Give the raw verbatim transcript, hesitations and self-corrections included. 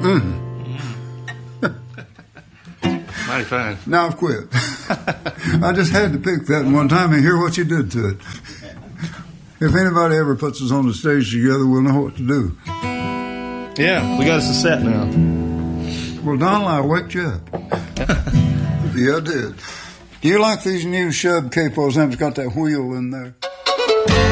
Mm. Mighty fine. Now I've quit. I just had to pick that one time and hear what you did to it. If anybody ever puts us on the stage together, we'll know what to do. Yeah, we got us a set now. Well, Donald, I waked you up. Yeah, I did. Do you like these new Shub capos? It's got that wheel in there.